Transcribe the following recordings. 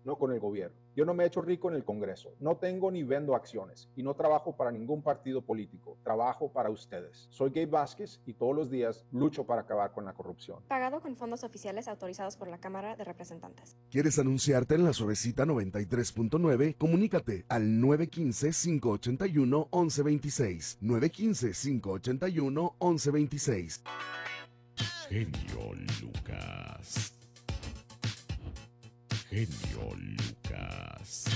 no con el gobierno. Yo no me he hecho rico en el Congreso, no tengo ni vendo acciones y no trabajo para ningún partido político, trabajo para ustedes. Soy Gabe Vázquez y todos los días lucho para acabar con la corrupción. Pagado con fondos oficiales autorizados por la Cámara de Representantes. ¿Quieres anunciarte en La Suavecita 93.9? Comunícate al 915-581-1126. 915-581-1126. Genio Lucas. Genio Lucas.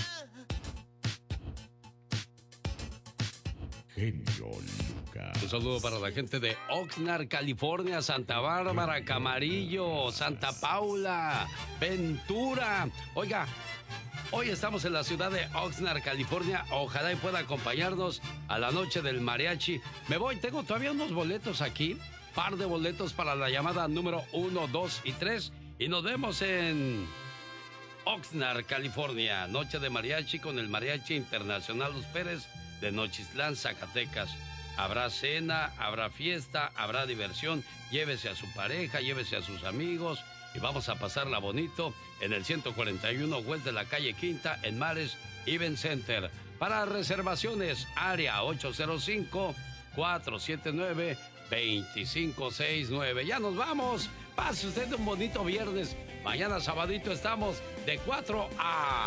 Genio Lucas. Un saludo para la gente de Oxnard, California, Santa Bárbara, Camarillo, Santa Paula, Ventura. Oiga, hoy estamos en la ciudad de Oxnard, California. Ojalá y pueda acompañarnos a la noche del mariachi. Me voy, tengo todavía unos boletos aquí. Par de boletos para la llamada número 1, 2 y 3. Y nos vemos en Oxnard, California. Noche de mariachi con el Mariachi Internacional Los Pérez de Nochistlán, Zacatecas. Habrá cena, habrá fiesta, habrá diversión. Llévese a su pareja, llévese a sus amigos y vamos a pasarla bonito en el 141 West de la calle Quinta en Mares Event Center. Para reservaciones, área 805-479-2569. Ya nos vamos. Pase usted un bonito viernes. Mañana sabadito estamos de 4 a